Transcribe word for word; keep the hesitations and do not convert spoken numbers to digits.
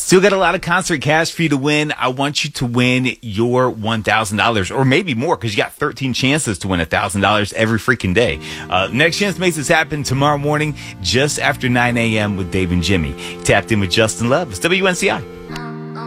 Still got a lot of concert cash for you to win. I want you to win your one thousand dollars or maybe more because you got thirteen chances to win one thousand dollars every freaking day. Uh, next chance makes this happen tomorrow morning just after nine a.m. with Dave and Jimmy. Tapped in with Justin Love. It's W N C I.